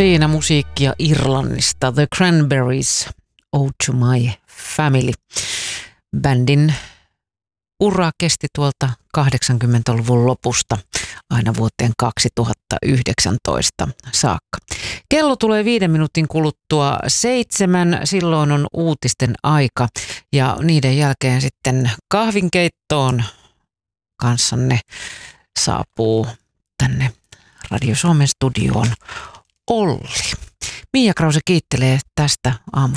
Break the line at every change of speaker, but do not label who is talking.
Siinä musiikkia Irlannista. The Cranberries, Ode to My Family. Bändin ura kesti tuolta 80-luvun lopusta aina vuoteen 2019 saakka. Kello tulee 5 minuutin kuluttua 7. Silloin on uutisten aika ja niiden jälkeen sitten kahvinkeittoon kanssanne saapuu tänne Radio Suomen studioon Olli. Mia Krause kiittelee tästä aamun